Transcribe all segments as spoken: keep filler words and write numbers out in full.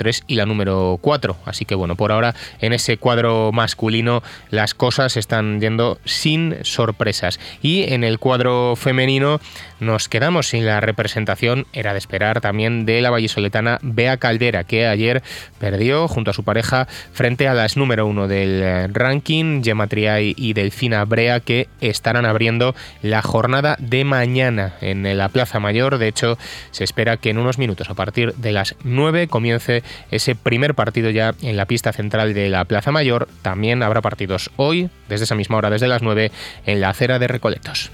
tres y la número cuatro. Así que bueno, por ahora en ese cuadro masculino las cosas están yendo sin sorpresas. Y en el cuadro femenino nos quedamos sin la representación, era de esperar también, de la vallisoletana Bea Caldera, que ayer perdió junto a su pareja frente a las número uno del ranking, Gemma Triay y Delfina Brea, que estarán abriendo la jornada de mañana en la Plaza Mayor. De hecho, se espera que en unos minutos, a partir de las nueve, comience ese primer partido ya en la pista central de la Plaza Mayor. También habrá partidos hoy, desde esa misma hora, desde las nueve, en la acera de Recoletos.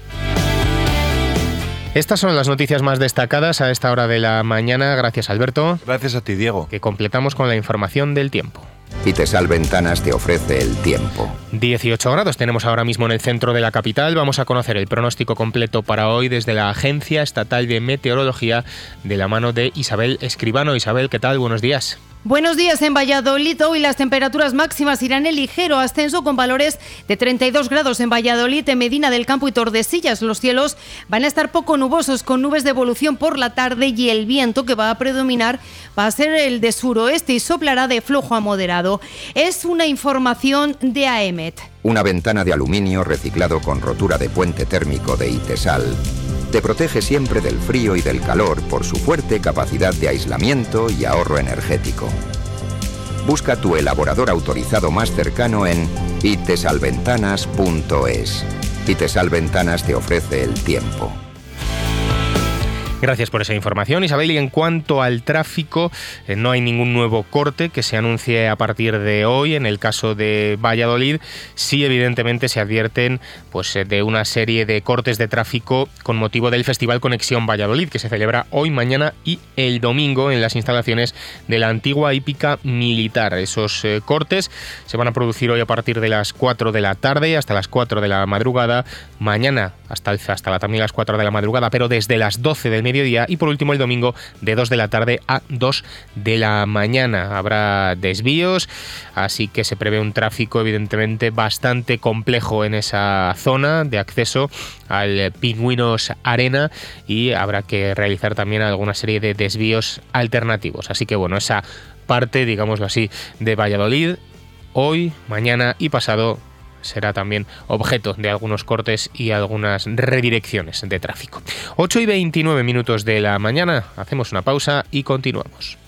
Estas son las noticias más destacadas a esta hora de la mañana. Gracias, Alberto. Gracias a ti, Diego. Que completamos con la información del tiempo. Itesal Ventanas te ofrece el tiempo. dieciocho grados tenemos ahora mismo en el centro de la capital. Vamos a conocer el pronóstico completo para hoy desde la Agencia Estatal de Meteorología, de la mano de Isabel Escribano. Isabel, ¿qué tal? Buenos días. Buenos días en Valladolid. Hoy las temperaturas máximas irán en ligero ascenso, con valores de treinta y dos grados en Valladolid, en Medina del Campo y Tordesillas. Los cielos van a estar poco nubosos, con nubes de evolución por la tarde, y el viento que va a predominar va a ser el de suroeste y soplará de flojo a moderado. Es una información de A E M E T. Una ventana de aluminio reciclado con rotura de puente térmico de Itesal te protege siempre del frío y del calor por su fuerte capacidad de aislamiento y ahorro energético. Busca tu elaborador autorizado más cercano en itesalventanas punto es. Itesal Ventanas te ofrece el tiempo. Gracias por esa información, Isabel. Y en cuanto al tráfico, eh, no hay ningún nuevo corte que se anuncie a partir de hoy. En el caso de Valladolid, sí, evidentemente se advierten pues, de una serie de cortes de tráfico con motivo del Festival Conexión Valladolid, que se celebra hoy, mañana y el domingo en las instalaciones de la antigua hípica militar. Esos eh, cortes se van a producir hoy a partir de las cuatro de la tarde hasta las cuatro de la madrugada, mañana hasta, hasta la, también las cuatro de la madrugada, pero desde las doce del mediodía, y por último el domingo de dos de la tarde a dos de la mañana. Habrá desvíos, así que se prevé un tráfico evidentemente bastante complejo en esa zona de acceso al Pingüinos Arena, y habrá que realizar también alguna serie de desvíos alternativos. Así que bueno, esa parte, digámoslo así, de Valladolid, hoy, mañana y pasado, será también objeto de algunos cortes y algunas redirecciones de tráfico. ocho y veintinueve minutos de la mañana, hacemos una pausa y continuamos.